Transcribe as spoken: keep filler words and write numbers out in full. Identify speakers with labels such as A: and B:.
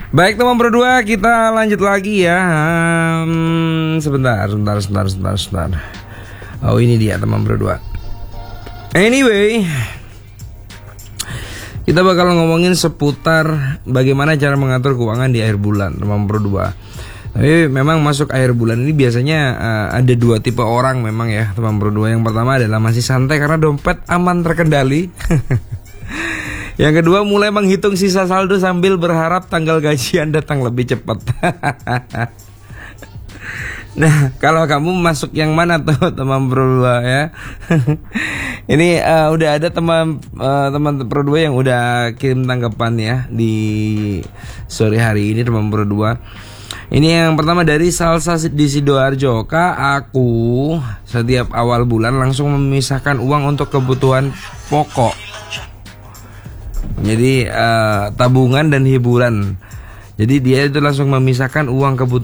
A: Baik teman berdua, kita lanjut lagi ya. hmm, Sebentar, sebentar, sebentar, sebentar, sebentar. Oh ini dia teman berdua. Anyway, kita bakal ngomongin seputar bagaimana cara mengatur keuangan di akhir bulan teman berdua. Tapi memang masuk akhir bulan ini biasanya uh, ada dua tipe orang memang ya teman berdua. Yang pertama adalah masih santai karena dompet aman terkendali. Yang kedua mulai menghitung sisa saldo sambil berharap tanggal gajian datang lebih cepat. Nah, kalau kamu masuk yang mana tuh teman berdua ya? Ini uh, udah ada teman uh, teman berdua yang udah kirim tanggapan ya di sore hari ini teman berdua. Ini yang pertama dari Salsa di Sidoarjo. Kak, aku setiap awal bulan langsung memisahkan uang untuk kebutuhan pokok. Jadi uh, tabungan dan hiburan. Jadi dia itu langsung memisahkan uang kebutuhan